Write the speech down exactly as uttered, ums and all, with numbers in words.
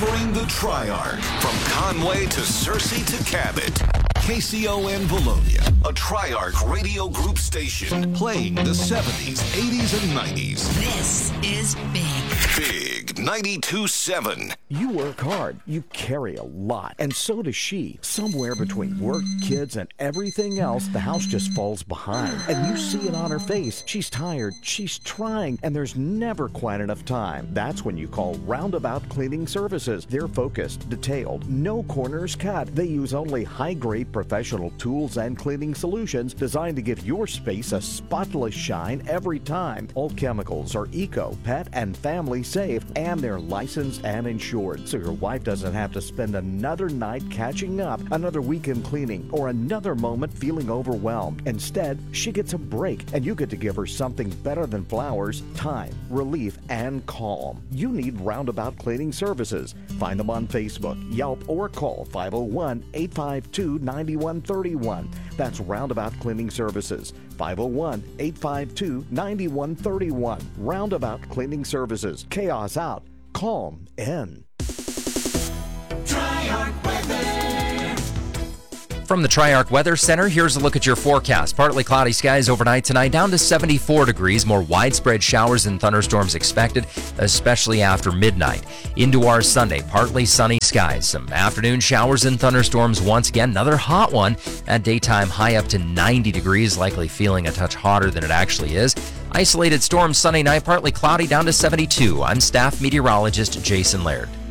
Covering the Triarch from Conway to Searcy to Cabot. K C O N Bologna, a Triarch radio group station playing the seventies, eighties, and nineties. This is Big. Big ninety-two seven. You work hard, you carry a lot, and so does she. Somewhere between work, kids, and everything else, the house just falls behind. And you see it on her face. She's tired, she's trying, and there's never quite enough time. That's when you call Roundabout Cleaning Services. They're focused, detailed, no corners cut. They use only high-grade professional tools and cleaning solutions designed to give your space a spotless shine every time. All chemicals are eco, pet, and family safe, and they're licensed and insured, so your wife doesn't have to spend another night catching up, another weekend cleaning, or another moment feeling overwhelmed. Instead, she gets a break, and you get to give her something better than flowers: time, relief, and calm. You need Roundabout Cleaning Services. Find them on Facebook, Yelp, or call five oh one, eight five two, nine one three one. That's Roundabout Cleaning Services. five oh one, eight five two, nine one three one. Roundabout Cleaning Services. Chaos out. Calm in. Triarch Weather. From the Triarch Weather Center, here's a look at your forecast. Partly cloudy skies overnight tonight, down to seventy-four degrees. More widespread showers and thunderstorms expected, especially after midnight. Into our Sunday, partly sunny skies. Some afternoon showers and thunderstorms once again. Another hot one at daytime, high up to ninety degrees, likely feeling a touch hotter than it actually is. Isolated storms Sunday night, partly cloudy, down to seventy-two. I'm staff meteorologist Jason Laird.